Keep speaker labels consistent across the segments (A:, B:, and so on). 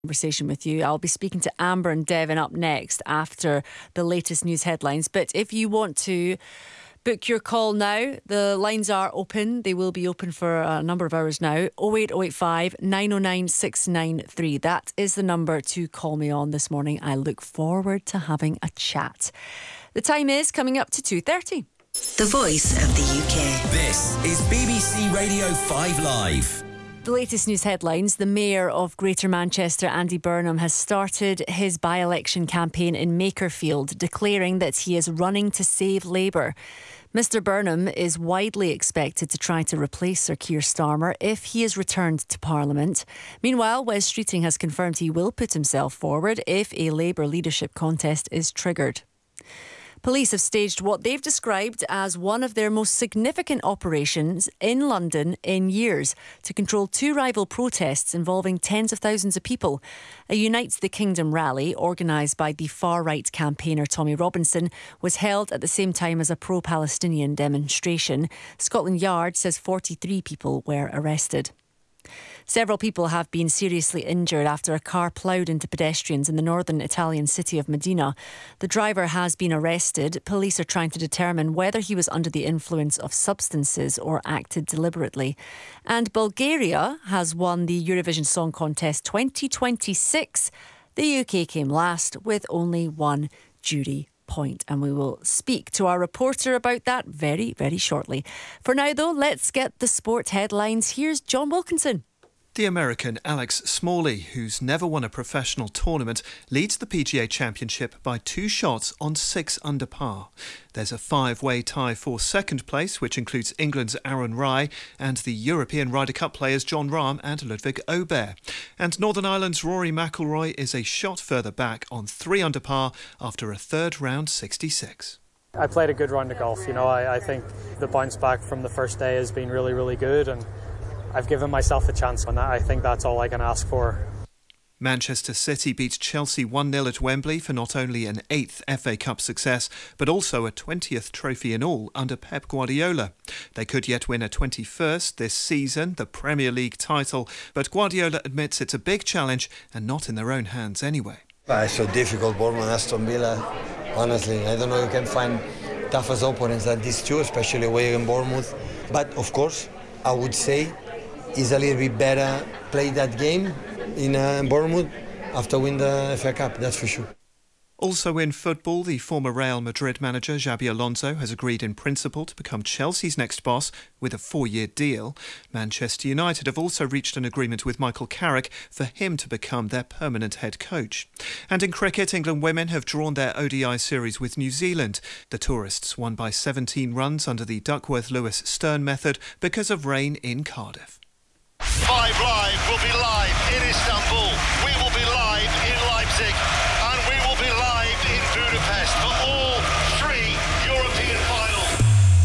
A: Conversation with you. I'll be speaking to Amber and Devin up next after the latest news headlines. But if you want to book your call now, the lines are open. They will be open for a number of hours now. 08085 909 693. That is the number to call me on this morning. I look forward to having a chat. The time is coming up to 2:30.
B: The voice of the UK.
C: This is BBC Radio 5 Live.
A: The latest news headlines. The Mayor of Greater Manchester, Andy Burnham, has started his by-election campaign in Makerfield, declaring that he is running to save Labour. Mr Burnham is widely expected to try to replace Sir Keir Starmer if he is returned to Parliament. Meanwhile, Wes Streeting has confirmed he will put himself forward if a Labour leadership contest is triggered. Police have staged what they've described as one of their most significant operations in London in years to control two rival protests involving tens of thousands of people. A Unite the Kingdom rally, organised by the far-right campaigner Tommy Robinson, was held at the same time as a pro-Palestinian demonstration. Scotland Yard says 43 people were arrested. Several people have been seriously injured after a car ploughed into pedestrians in the northern Italian city of Modena. The driver has been arrested. Police are trying to determine whether he was under the influence of substances or acted deliberately. And Bulgaria has won the Eurovision Song Contest 2026. The UK came last with only one jury point, and we will speak to our reporter about that very, very shortly. For now, though, let's get the sport headlines. Here's John Wilkinson.
D: The American Alex Smalley, who's never won a professional tournament, leads the PGA Championship by 2 shots on 6 under par. There's a 5-way tie for second place, which includes England's Aaron Rai and the European Ryder Cup players Jon Rahm and Ludwig Aubert. And Northern Ireland's Rory McIlroy is a shot further back on 3 under par after a third round 66.
E: I played a good round of golf. I think the bounce back from the first day has been really, really good, and I've given myself a chance on that. I think that's all I can ask for.
D: Manchester City beat Chelsea 1-0 at Wembley for not only an 8th FA Cup success, but also a 20th trophy in all under Pep Guardiola. They could yet win a 21st this season, the Premier League title, but Guardiola admits it's a big challenge and not in their own hands anyway.
F: It's so difficult, Bournemouth, Aston Villa. Honestly, I don't know if you can find tougher opponents than these two, especially away in Bournemouth. But of course, I would say it's a little bit better play that game in Bournemouth after win the FA Cup, that's for sure.
D: Also in football, the former Real Madrid manager Xabi Alonso has agreed in principle to become Chelsea's next boss with a 4-year deal. Manchester United have also reached an agreement with Michael Carrick for him to become their permanent head coach. And in cricket, England women have drawn their ODI series with New Zealand. The tourists won by 17 runs under the Duckworth-Lewis-Stern method because of rain in Cardiff.
G: 5 Live will be live in Istanbul. We will be live in Leipzig. And we will be live in Budapest for all 3 European finals.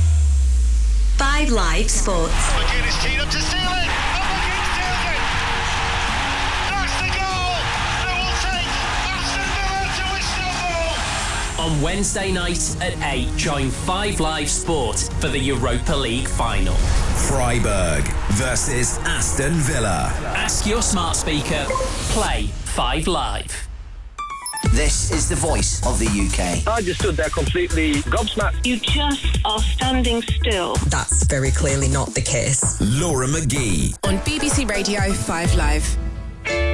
B: 5 Live Sports.
G: McGinn is teed up to steal it. And McGinn steals it. That's the goal that will take Aston Villa to Istanbul.
H: On Wednesday night at 8, join 5 Live Sport for the Europa League final.
C: Freiburg versus Aston Villa.
H: Ask your smart speaker, play 5 Live.
I: This is the voice of the UK.
J: I just stood there completely gobsmacked.
K: You just are standing still.
L: That's very clearly not the case.
C: Laura McGee.
M: On BBC Radio 5 Live.